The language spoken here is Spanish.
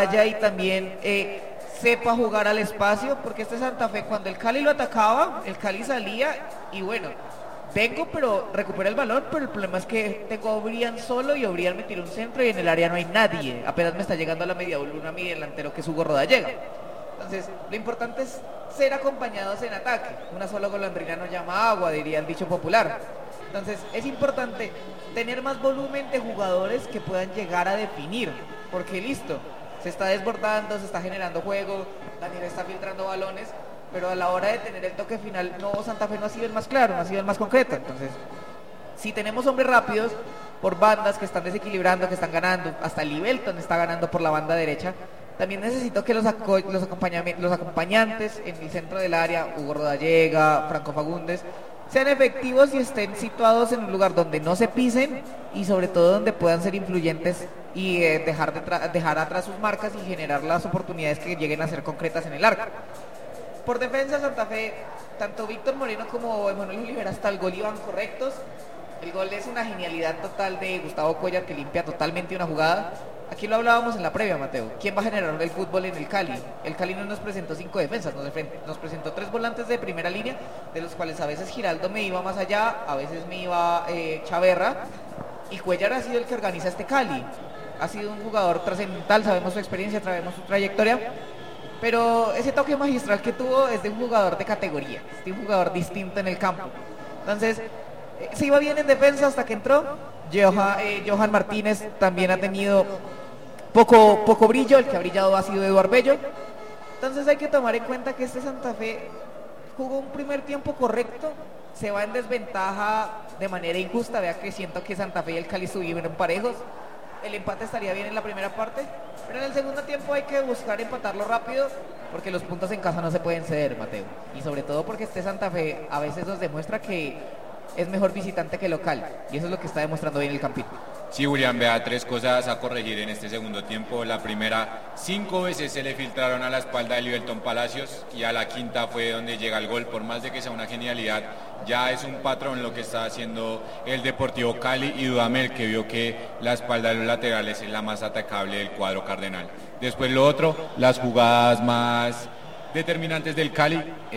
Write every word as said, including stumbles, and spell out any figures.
vaya y también eh, sepa jugar al espacio, porque este Santa Fe, cuando el Cali lo atacaba, el Cali salía y bueno, vengo pero recupera el balón, pero el problema es que tengo a Obrian solo y Obrian me tira un centro y en el área no hay nadie, apenas me está llegando a la media luna mi delantero, que es Hugo Rodallega. Entonces, lo importante es ser acompañados en ataque. Una sola golondrina no llama agua, diría el dicho popular. Entonces, es importante tener más volumen de jugadores que puedan llegar a definir, porque listo, se está desbordando, se está generando juego, Daniel está filtrando balones, pero a la hora de tener el toque final, no, Santa Fe no ha sido el más claro, no ha sido el más concreto. Entonces, si tenemos hombres rápidos por bandas que están desequilibrando, que están ganando, hasta Libelton está ganando por la banda derecha, también necesito que los, aco- los, los acompañantes en el centro del área, Hugo Rodallega, Franco Fagundes, sean efectivos y estén situados en un lugar donde no se pisen y sobre todo donde puedan ser influyentes y eh, dejar, de dejar atrás sus marcas y generar las oportunidades que lleguen a ser concretas en el arco. Por defensa, Santa Fe, tanto Víctor Moreno como Emanuel Olivera hasta el gol iban correctos. El gol es una genialidad total de Gustavo Cuellar, que limpia totalmente una jugada. Aquí lo hablábamos en la previa, Mateo. ¿Quién va a generar el fútbol en el Cali? El Cali no nos presentó cinco defensas, nos, nos presentó tres volantes de primera línea, de los cuales a veces Giraldo me iba más allá, a veces me iba eh, Chaverra, y Cuellar ha sido el que organiza este Cali. Ha sido un jugador trascendental, sabemos su experiencia, sabemos su trayectoria, pero ese toque magistral que tuvo es de un jugador de categoría, es de un jugador distinto en el campo. Entonces, eh, se iba bien en defensa hasta que entró. Johan, eh, Johan Martínez también ha tenido poco, poco brillo, el que ha brillado ha sido Eduardo Bello. Entonces hay que tomar en cuenta que este Santa Fe jugó un primer tiempo correcto, se va en desventaja de manera injusta. Vea que siento que Santa Fe y el Cali estuvieron parejos. El empate estaría bien en la primera parte, pero en el segundo tiempo hay que buscar empatarlo rápido, porque los puntos en casa no se pueden ceder, Mateo. Y sobre todo porque este Santa Fe a veces nos demuestra que es mejor visitante que local, y eso es lo que está demostrando bien el Campito. Sí, Julián, vea, tres cosas a corregir en este segundo tiempo. La primera, cinco veces se le filtraron a la espalda de Libelton Palacios y a la quinta fue donde llega el gol. Por más de que sea una genialidad, ya es un patrón lo que está haciendo el Deportivo Cali, y Dudamel, que vio que la espalda de los laterales es la más atacable del cuadro cardenal. Después lo otro, las jugadas más determinantes del Cali.